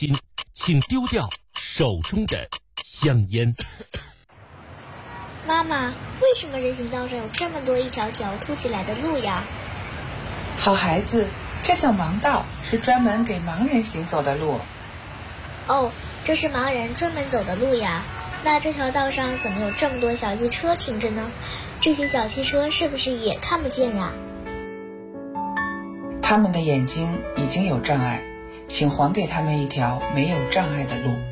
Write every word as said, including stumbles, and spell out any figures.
心，请丢掉手中的香烟。 妈妈，为什么人行道上有这么多一条条凸起来的路呀？ 好孩子，这叫盲道，是专门给盲人行走的路。 哦，这是盲人专门走的路呀。那这条道上怎么有这么多小汽车停着呢？这些小汽车是不是也看不见呀？ 他们的眼睛已经有障碍，请还给他们一条没有障碍的路。